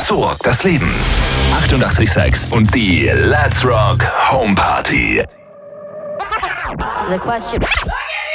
So, das Leben. 88,6 und die Let's Rock Home Party. So the question.